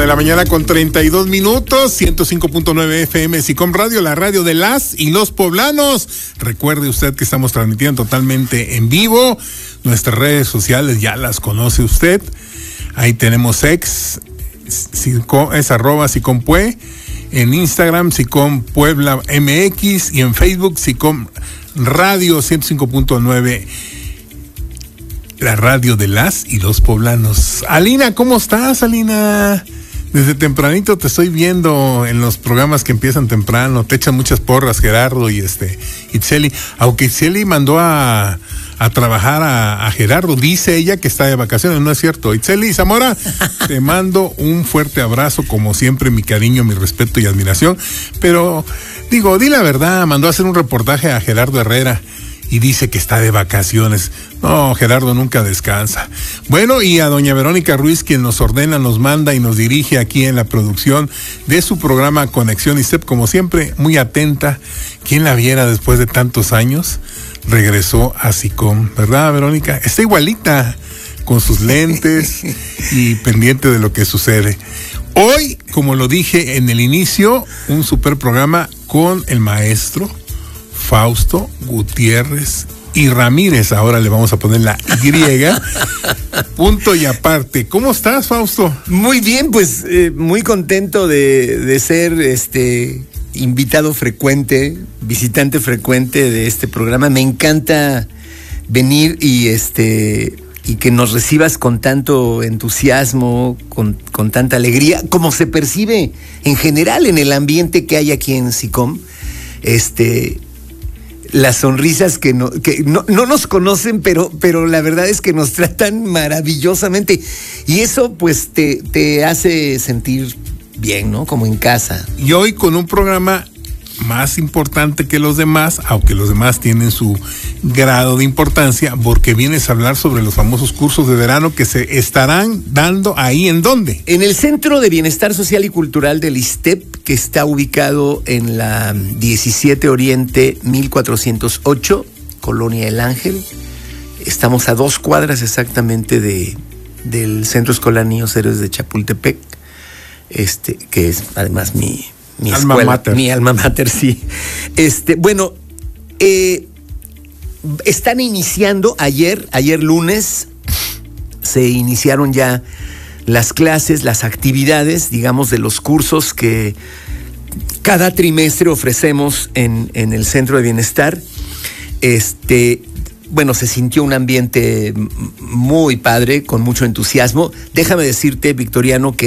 la mañana con 32 minutos, 105.9 FM SICOM Radio, la radio de las y los poblanos. Recuerde usted que estamos transmitiendo totalmente en vivo. Nuestras redes sociales ya las conoce usted. Ahí tenemos es @SICOMPUE, en Instagram SICOM Puebla MX y en Facebook SICOM Radio 105.9. La radio de las y los poblanos. Alina, ¿cómo estás, Alina? Desde tempranito te estoy viendo en los programas que empiezan temprano. Te echan muchas porras, Gerardo y Itzeli. Aunque Itzeli mandó a trabajar a Gerardo. Dice ella que está de vacaciones, no es cierto. Itzeli Zamora, te mando un fuerte abrazo, como siempre, mi cariño, mi respeto y admiración. Pero, di la verdad, mandó a hacer un reportaje a Gerardo Herrera. Y dice que está de vacaciones. No, Gerardo nunca descansa. Bueno, y a doña Verónica Ruiz, quien nos ordena, nos manda y nos dirige aquí en la producción de su programa Conexión ISTEP, como siempre, muy atenta. ¿Quién la viera después de tantos años? Regresó a SICOM, ¿verdad, Verónica? Está igualita, con sus lentes y pendiente de lo que sucede. Hoy, como lo dije en el inicio, un super programa con el maestro Fausto Gutiérrez y Ramírez. Ahora le vamos a poner la Y. Punto y aparte. ¿Cómo estás, Fausto? Muy bien, pues muy contento de ser invitado frecuente, visitante frecuente de este programa. Me encanta venir y que nos recibas con tanto entusiasmo, con tanta alegría, como se percibe en general en el ambiente que hay aquí en SICOM. Las sonrisas que no nos conocen, pero la verdad es que nos tratan maravillosamente. Y eso pues te hace sentir bien, ¿no? Como en casa. Y hoy con un programa más importante que los demás, aunque los demás tienen su grado de importancia, porque vienes a hablar sobre los famosos cursos de verano que se estarán dando ahí. ¿En dónde? En el Centro de Bienestar Social y Cultural del ISTEP, que está ubicado en la 17 Oriente 1408, Colonia El Ángel. Estamos a 2 cuadras exactamente del Centro Escolar Niños Héroes de Chapultepec, que es además mi alma escuela, mater. Mi alma mater, sí. Están iniciando ayer lunes, se iniciaron ya las clases, las actividades, digamos, de los cursos que cada trimestre ofrecemos en el Centro de Bienestar. Se sintió un ambiente muy padre, con mucho entusiasmo. Déjame decirte, Victoriano, que